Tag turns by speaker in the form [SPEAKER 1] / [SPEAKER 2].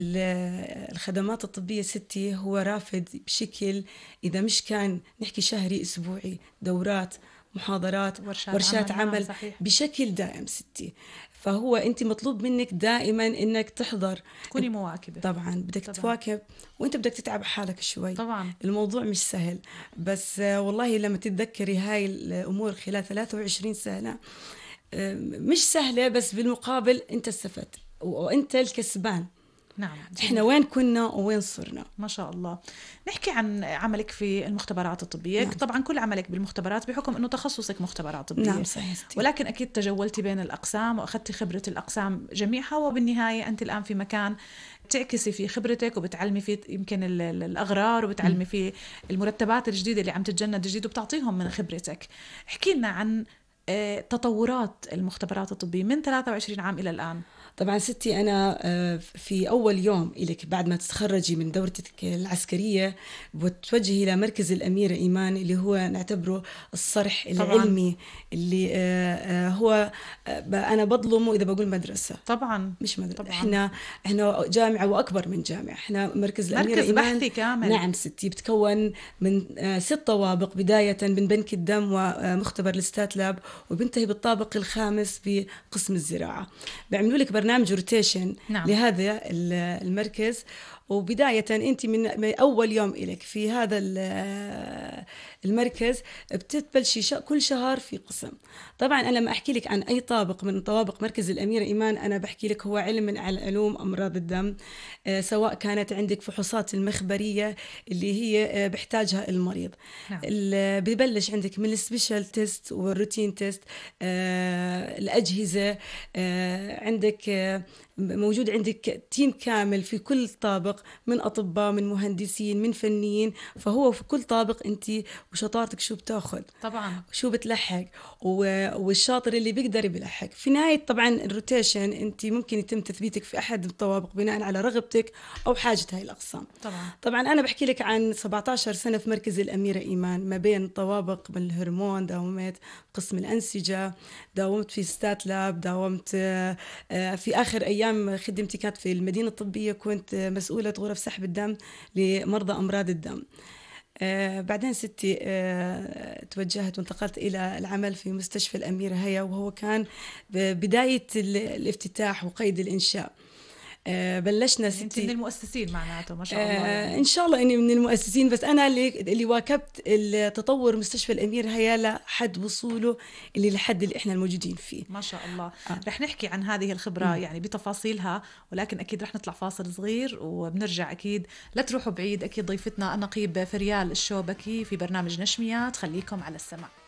[SPEAKER 1] الخدمات الطبية ستي هو رافد بشكل، إذا مش كان نحكي شهري أسبوعي، دورات، محاضرات، ورشات
[SPEAKER 2] نعم
[SPEAKER 1] عمل
[SPEAKER 2] صحيح.
[SPEAKER 1] بشكل دائم ستي. فهو أنت مطلوب منك دائما إنك تحضر.
[SPEAKER 2] تكوني مواكبة.
[SPEAKER 1] طبعا بدك
[SPEAKER 2] طبعا.
[SPEAKER 1] تواكب، وانت بدك تتعب حالك شوي.
[SPEAKER 2] طبعا.
[SPEAKER 1] الموضوع مش سهل، بس والله لما تتذكري هاي الأمور خلال 23 سنة مش سهلة، بس بالمقابل انت استفدت وانت الكسبان.
[SPEAKER 2] نعم
[SPEAKER 1] احنا وين كنا وين صرنا.
[SPEAKER 2] ما شاء الله. نحكي عن عملك في المختبرات الطبية.
[SPEAKER 1] نعم.
[SPEAKER 2] طبعا كل عملك بالمختبرات بحكم أنه تخصصك مختبرات طبية.
[SPEAKER 1] نعم صحيح ستي.
[SPEAKER 2] ولكن أكيد تجولتي بين الأقسام وأخذتي خبرة الأقسام جميعها، وبالنهاية أنت الآن في مكان تعكسي فيه خبرتك وبتعلمي فيه يمكن الأغرار، وبتعلمي فيه المرتبات الجديدة اللي عم تتجند جديد وبتعطيهم من خبرتك. احكي لنا عن تطورات المختبرات الطبية من 23 عام إلى الآن.
[SPEAKER 1] طبعا ستي أنا في أول يوم إلك بعد ما تتخرجي من دورتك العسكرية بتوجهي إلى مركز الأميرة إيمان، اللي هو نعتبره الصرح العلمي. اللي هو أنا بظلمه إذا بقول مدرسة.
[SPEAKER 2] طبعا
[SPEAKER 1] مش مدرسة.
[SPEAKER 2] طبعاً.
[SPEAKER 1] إحنا جامعة وأكبر من جامعة. إحنا مركز الأميرة
[SPEAKER 2] مركز
[SPEAKER 1] إيمان
[SPEAKER 2] بحثي كامل.
[SPEAKER 1] نعم ستي، بتكون من 6 طوابق، بداية من بنك الدم ومختبر الستات لاب، وبنتهي بالطابق الخامس بقسم الزراعة. بيعملوا لك برنامج روتيشن
[SPEAKER 2] نعم.
[SPEAKER 1] لهذا المركز. وبداية أنت من أول يوم إليك في هذا المركز بتتبلشي كل شهر في قسم. طبعا أنا لما أحكي لك عن أي طابق من طوابق مركز الأميرة إيمان، أنا بحكي لك هو علم من علوم أمراض الدم. سواء كانت عندك فحوصات المخبرية اللي هي بيحتاجها المريض.
[SPEAKER 2] نعم.
[SPEAKER 1] ببلش عندك من السبيشال تيست والروتين تيست. الأجهزة عندك موجود عندك تيم كامل في كل طابق، من أطباء، من مهندسين، من فنيين. فهو في كل طابق أنت وشطارتك شو بتاخد،
[SPEAKER 2] طبعا
[SPEAKER 1] شو بتلحق، والشاطر اللي بيقدر بيلحق. في نهاية طبعا الروتيشن أنت ممكن يتم تثبيتك في أحد الطوابق بناء على رغبتك أو حاجة هاي الأقسام. طبعا أنا بحكي لك عن 17 سنة في مركز الأميرة إيمان، ما بين طوابق من الهرمون، داومت قسم الأنسجة، داومت في ستات لاب، داومت في آخر أيام خدمتي كانت في المدينة الطبية، كنت مسؤولة غرف سحب الدم لمرضى أمراض الدم. بعدين ستي توجهت وانتقلت إلى العمل في مستشفى الأميرة هيا، وهو كان بداية الافتتاح وقيد الإنشاء. بلشنا ستي.
[SPEAKER 2] انت من المؤسسين معناته ما شاء الله يعني.
[SPEAKER 1] ان شاء الله اني من المؤسسين، بس انا اللي واكبت التطور مستشفى الامير هيا لحد وصوله اللي لحد اللي احنا الموجودين فيه
[SPEAKER 2] ما شاء الله. رح نحكي عن هذه الخبرة يعني بتفاصيلها، ولكن اكيد رح نطلع فاصل صغير وبنرجع. اكيد لا تروحوا بعيد، اكيد ضيفتنا النقيب فريال الشوبكي في برنامج نشميات. خليكم على السمع.